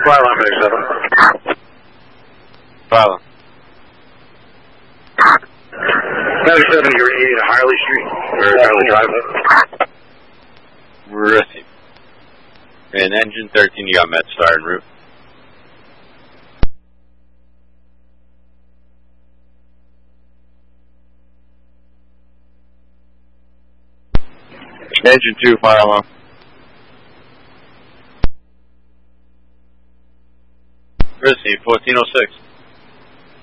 fire line for 7. Fire. 97, you're 80 to Harley Street, or Harley Drive. Received. And engine 13, you got MedStar en route. Engine 2, fire alarm. Received, 1406.